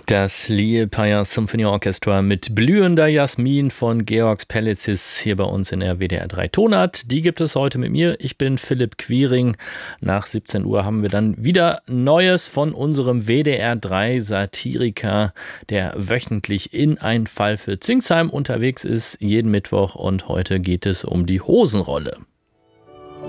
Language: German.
Das Liepāja Symphony Orchestra mit Blühender Jasmin von Georgs Pellicis hier bei uns in der WDR 3 Tonart. Die gibt es heute mit mir. Ich bin Philipp Quiring. Nach 17 Uhr haben wir dann wieder Neues von unserem WDR 3 Satiriker, der wöchentlich in ein Fall für Zingsheim unterwegs ist, jeden Mittwoch. Und heute geht es um die Hosenrolle.